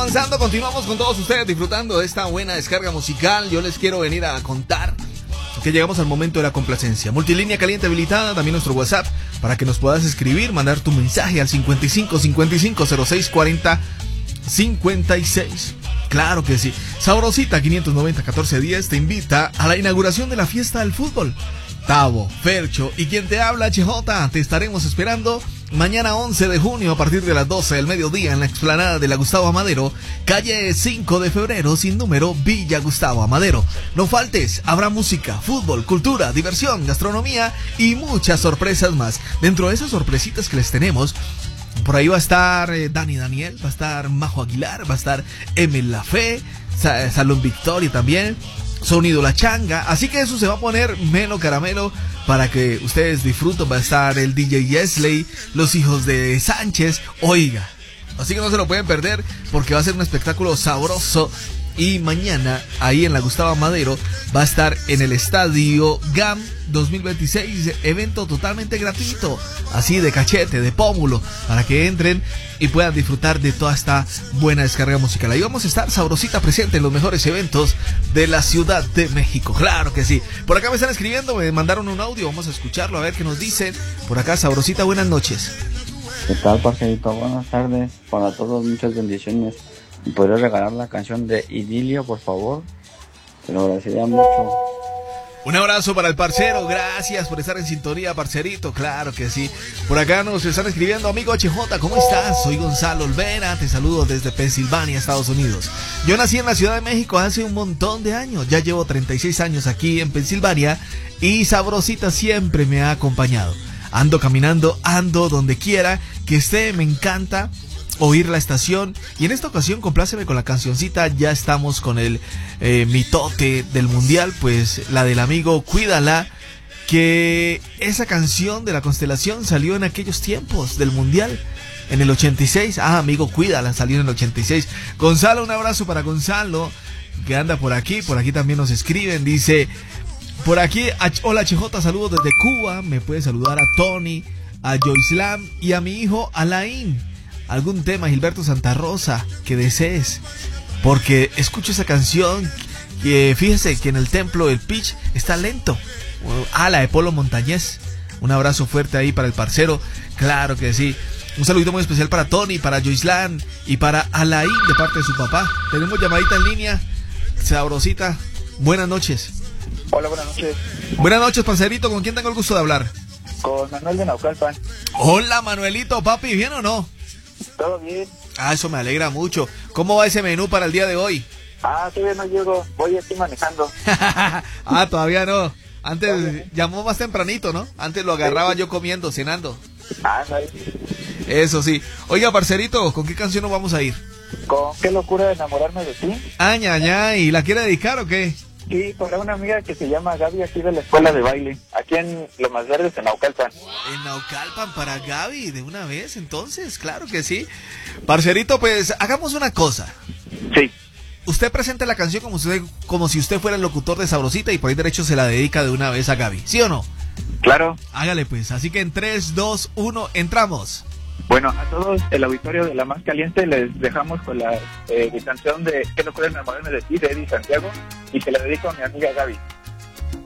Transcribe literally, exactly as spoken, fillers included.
Avanzando, continuamos con todos ustedes disfrutando de esta buena descarga musical. Yo les quiero venir a contar que llegamos al momento de la complacencia. Multilínea caliente habilitada, también nuestro WhatsApp para que nos puedas escribir, mandar tu mensaje al cincuenta y cinco cincuenta y cinco cero seis cuarenta cincuenta y seis. Claro que sí. Sabrosita quinientos noventa catorce diez te invita a la inauguración de la fiesta del fútbol. Tavo, Fercho y quien te habla, H J, te estaremos esperando mañana once de junio a partir de las doce del mediodía en la explanada de la Gustavo Amadero, calle cinco de febrero sin número, Villa Gustavo Amadero. No faltes, habrá música, fútbol, cultura, diversión, gastronomía y muchas sorpresas más. Dentro de esas sorpresitas que les tenemos, por ahí va a estar eh, Dani Daniel, va a estar Majo Aguilar, va a estar Emel La Fe, Sa- Salón Victoria también, Sonido La Changa, así que eso se va a poner melo caramelo para que ustedes disfruten. Va a estar el D J Yesley, los hijos de Sánchez, oiga, así que no se lo pueden perder porque va a ser un espectáculo sabroso. Y mañana ahí en la Gustavo Amadero va a estar en el estadio G A M dos mil veintiséis, evento totalmente gratuito, así de cachete, de pómulo, para que entren y puedan disfrutar de toda esta buena descarga musical. Ahí vamos a estar Sabrosita presente en los mejores eventos de la Ciudad de México, claro que sí. Por acá me están escribiendo, me mandaron un audio, vamos a escucharlo a ver qué nos dicen. Por acá Sabrosita, buenas noches. ¿Qué tal, parcerito? Buenas tardes, para todos muchas bendiciones. ¿Me podrías regalar la canción de Idilio, por favor? Te lo agradecería mucho. Un abrazo para el parcero, gracias por estar en sintonía, parcerito, claro que sí. Por acá nos están escribiendo, amigo H J, ¿cómo estás? Soy Gonzalo Olvera, te saludo desde Pensilvania, Estados Unidos. Yo nací en la Ciudad de México hace un montón de años, ya llevo treinta y seis años aquí en Pensilvania y Sabrosita siempre me ha acompañado. Ando caminando, ando donde quiera que esté, me encanta oír la estación y en esta ocasión compláceme con la cancioncita. Ya estamos con el eh, mitote del mundial, pues la del amigo Cuídala, que esa canción de la constelación salió en aquellos tiempos del mundial, en el ochenta y seis. Ah, amigo Cuídala, salió en el ochenta y seis. Gonzalo, un abrazo para Gonzalo que anda por aquí, por aquí también nos escriben, dice por aquí, hola H J, saludos desde Cuba, me puede saludar a Tony, a Joislam y a mi hijo Alain. Algún tema, Gilberto Santa Rosa, que desees, porque escucho esa canción que fíjese que en el templo el pitch está lento. Ah, la de Polo Montañés. Un abrazo fuerte ahí para el parcero, claro que sí. Un saludito muy especial para Tony, para Joislan y para Alain de parte de su papá. Tenemos llamadita en línea, Sabrosita, buenas noches. Hola, buenas noches. Buenas noches, parcerito, ¿con quién tengo el gusto de hablar? Con Manuel de Naucalpan. Hola, Manuelito, papi, ¿bien o no? ¿Todo bien? Ah, eso me alegra mucho. ¿Cómo va ese menú para el día de hoy? Ah, todavía no llego, voy aquí manejando. Ah, todavía no. Antes llamó más tempranito, ¿no? Antes lo agarraba yo comiendo, cenando. Ah, no. Eso sí. Oiga, parcerito, ¿con qué canción nos vamos a ir? ¿Con qué locura de enamorarme de ti? Ah, ña, ña, ¿y la quiere dedicar o qué? Sí, para una amiga que se llama Gaby, aquí de la escuela de baile, aquí en Lomas Verdes, en Naucalpan. En Naucalpan para Gaby, de una vez, entonces, claro que sí. Parcerito, pues, hagamos una cosa. Sí. Usted presente la canción como, usted, como si usted fuera el locutor de Sabrosita y por ahí derecho se la dedica de una vez a Gaby, ¿sí o no? Claro. Hágale pues, así que en tres, dos, uno, entramos. Bueno, a todos el auditorio de La Más Caliente les dejamos con la eh, canción de ¿Qué locura de enamorarme de ti? De Eddie Santiago, y se la dedico a mi amiga Gaby.